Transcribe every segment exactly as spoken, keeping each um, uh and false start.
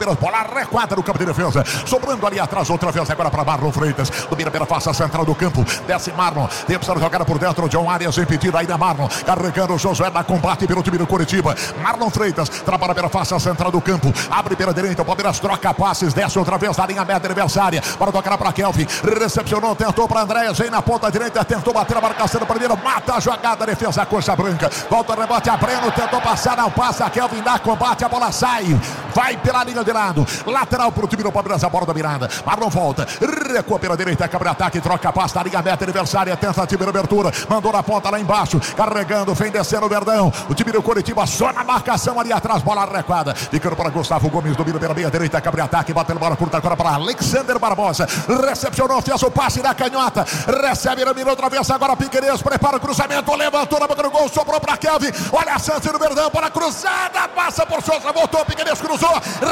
Palmeiras. Bola recuada no campo de defesa. Sobrando ali atrás outra vez agora para Marlon Freitas. Domina pela face central do campo. Desce Marlon. Tem opção de jogada por dentro. John Arias impedido ainda Marlon. Carregando o Josué na combate pelo time do Curitiba. Marlon Freitas trabalha pela face central do campo. Abre pela direita. O Palmeiras troca passes. Desce outra vez na linha média adversária. Para tocar para Kelvin. Recepcionou. Tentou para Andréas. Vem na ponta direita. Tentou bater a marcação do primeiro. Mata a jogada. Defesa coxa branca. Volta o rebote a Breno. Tentou passar. Não passa. Kelvin dá combate. A bola sai. Vai pela linha de lado. Lateral para o time do Palmeiras. A bola da mirada. Marlon volta. Recua pela direita. Câmara ataque. Troca passe na linha média adversária. Tentativa de abertura. Mandou na ponta lá embaixo. Carregando. Vem descendo o Verdão. O time do Curitiba só na marcação ali atrás. Bola recuada. Ficando para Gustavo Gomes. Domina pela meia direita. Câmara ataque. Batendo bola curta agora para Alexander Barbosa. Recepcionou. Fez o passe na canhota. Recebe. Mirou outra vez. Agora Piquerez. Prepara o cruzamento. Levantou na boca do gol. Sobrou para Kelvin. Olha a chance do Verdão. Bola cruzada. Passa por Souza. Voltou. Piquerez cruzou.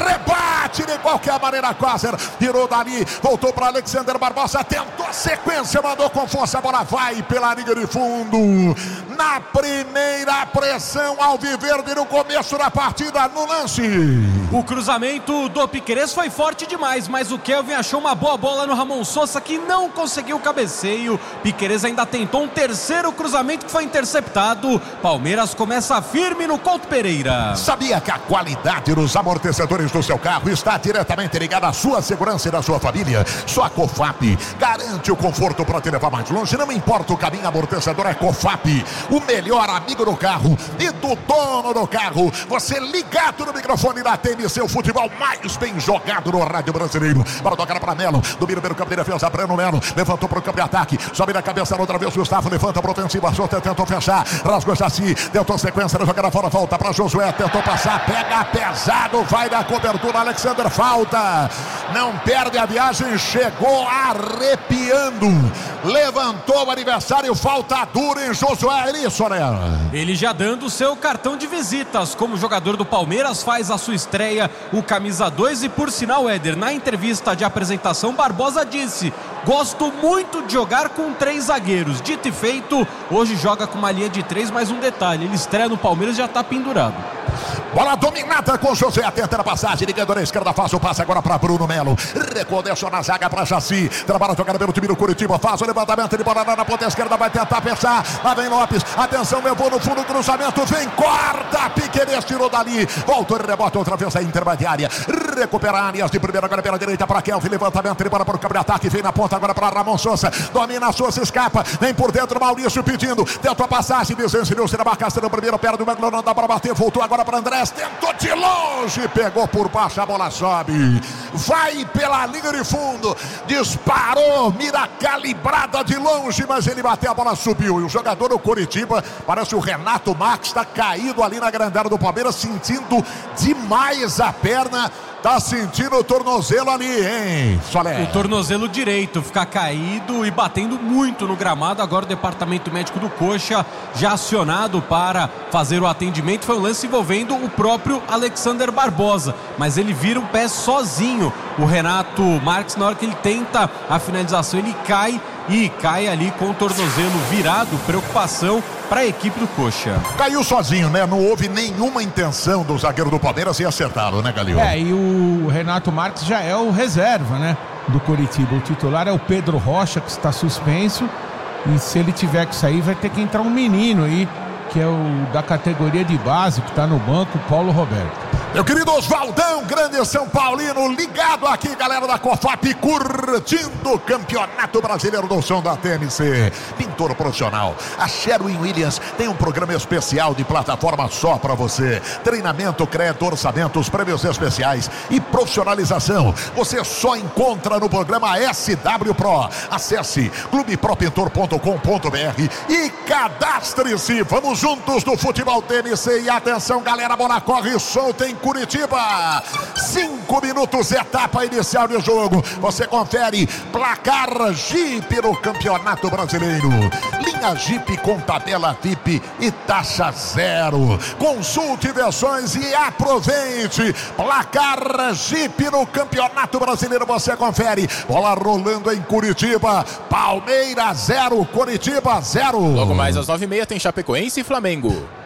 Rebate de qualquer maneira. Quasser. Tirou dali. Voltou para Alexander Barbosa. Tentou a sequência. Mandou com força. A bola vai pela linha de fundo. Na primeira pressão alviverde no começo da partida. No lance. O cruzamento do Piquerez foi forte demais, mas o Kelvin achou uma boa bola no Ramon Sousa que não conseguiu o cabeceio. Piquerez ainda tentou um terceiro cruzamento que foi interceptado. Palmeiras começa firme no Couto Pereira. Sabia que a qualidade dos amortecedores do seu carro está diretamente ligada à sua segurança e da sua família? Só a Cofap garante o conforto para te levar mais longe. Não importa o caminho, amortecedor é Cofap, o melhor amigo do carro e do dono do carro. Você ligado no microfone da T M C, o futebol mais bem jogado no rádio brasileiro. Para tocar para Melo, domina pelo campo de defesa, Breno Melo, levantou para o campo de ataque, sobe na cabeça outra vez, Gustavo levanta para ofensiva, Souza tentou fechar, rasgou Jaci, tentou sequência da jogada fora, volta para Josué, tentou passar, pega pesado, vai na cobertura, Alexander, falta, não perde a viagem, chegou arrepiando, levantou o adversário, falta dura em Josué, é isso, né? Ele já dando o seu cartão de visitas como jogador do Palmeiras, faz a sua estreia, o camisa dois, e por sinal, Éder, na entrevista de apresentação, Barbosa disse: gosto muito de jogar com três zagueiros. Dito e feito, hoje joga com uma linha de três, mais um detalhe, ele estreia no Palmeiras e já está pendurado. Bola dominada com José, tenta a passagem, ligando na esquerda, faz o passe agora para Bruno Melo, recuou, deixou na zaga para Jaci, trabalha jogada pelo time do Curitiba, faz o levantamento de bola na ponta esquerda, vai tentar fechar, lá vem Lopes, atenção, levou no fundo, cruzamento, vem, corta, Piquerez tirou dali, voltou e rebote outra vez a intermediária, recupera Arias de primeira, agora pela direita para Kelvin, levantamento de bola para o campo de ataque, vem na ponta agora para Ramon Sousa, domina a Sousa, escapa, vem por dentro, Maurício pedindo, tentou a passagem, desensinou-se na marcação do primeiro, perde o Melo, não dá para bater, voltou agora para Andrés, tentou de longe, pegou por baixo, a bola sobe, vai pela linha de fundo, disparou, mira calibrada de longe, mas ele bateu, a bola subiu, e o jogador do Curitiba, parece o Renato Marques, está caído ali na grande área do Palmeiras, sentindo demais a perna, tá sentindo o tornozelo ali, hein, Solé? O tornozelo direito, ficar caído e batendo muito no gramado. Agora o departamento médico do Coxa já acionado para fazer o atendimento. Foi um lance envolvendo o próprio Alexander Barbosa, mas ele vira o pé sozinho. O Renato Marques, na hora que ele tenta a finalização, ele cai e cai ali com o tornozelo virado. Preocupação para a equipe do Coxa. Caiu sozinho, né? Não houve nenhuma intenção do zagueiro do Palmeiras em acertá-lo, né, Galil? É, e o Renato Marques já é o reserva, né, do Curitiba. O titular é o Pedro Rocha, que está suspenso, e se ele tiver que sair, vai ter que entrar um menino aí, que é o da categoria de base, que está no banco, Paulo Roberto. Meu querido Oswaldão, grande São Paulino, ligado aqui, galera da Cofap, curtindo o Campeonato Brasileiro do Som da T M C. Pintor profissional, a Sherwin Williams tem um programa especial de plataforma só para você. Treinamento, crédito, orçamentos, prêmios especiais e profissionalização. Você só encontra no programa S W Pro. Acesse clube pro pintor ponto com ponto b r e cadastre-se. Vamos juntos no futebol T M C. E atenção, galera, bola corre solta em Curitiba, cinco minutos, etapa inicial de jogo. Você confere placar Jeep no Campeonato Brasileiro. Linha Jeep com tabela V I P e taxa zero. Consulte versões e aproveite. Placar Jeep no Campeonato Brasileiro, você confere. Bola rolando em Curitiba. Palmeiras zero, Curitiba zero. Logo mais às nove e meia tem Chapecoense e Flamengo.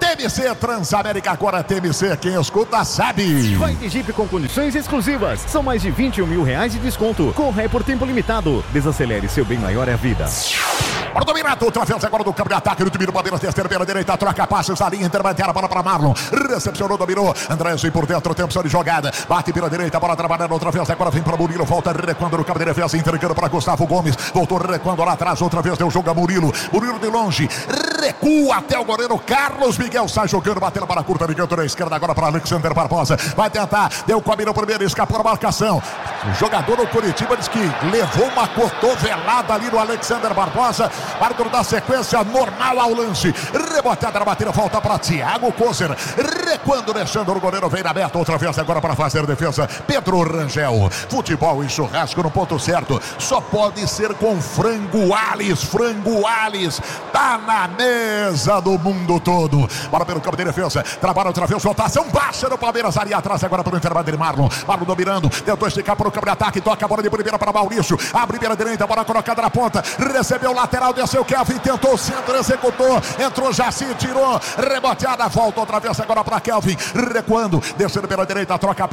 T M C Transamérica, agora T M C, quem escuta sabe. Vai de Jeep com condições exclusivas. São mais de vinte e um mil reais de desconto. Corre por tempo limitado. Desacelere, seu bem maior é a vida. Para o dominado, troféus agora do campo de ataque, no time do Palmeiras, terceira pela direita, troca passes, a linha intermediária, bola para Marlon, recepcionou, dominou, Andrés por dentro, tem opção de jogada, bate pela direita, bola trabalhando, outra vez, agora vem para Murilo, volta recuando no campo de defesa, entregando para Gustavo Gomes, voltou recuando lá atrás, outra vez, deu jogo a Murilo, Murilo de longe, recua até o goleiro Carlos Miguel, sai jogando, batendo para a curta de canto na esquerda, agora para Alexander Barbosa, vai tentar, deu combina o primeiro, escapou a marcação, o jogador do Curitiba diz que levou uma cotovelada ali no Alexander Barbosa, árbitro da sequência normal ao lance, rebotada na batida, volta para Thiago Kozer, recuando, deixando o goleiro, vem na meta, outra vez agora para fazer defesa, Pedro Rangel, futebol e churrasco no ponto certo, só pode ser com frango Ales, frango Ales, tá na mesa do mundo todo, bola pelo campo de defesa, trabalha outra vez, rotação baixa no Palmeiras, ali atrás agora para o intervalo de Marlon, Marlon dominando, tentou esticar para o campo de ataque, toca a bola de primeira para Maurício, abre pela direita, bola colocada na ponta, recebeu o lateral, desceu Kelvin, tentou o centro, executou, entrou Jaci, tirou, reboteada, volta outra vez agora para Kelvin, recuando, descendo pela direita, troca a